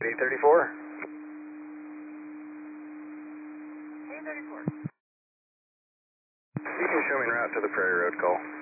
834. You can show me en route to the Prairie Road call.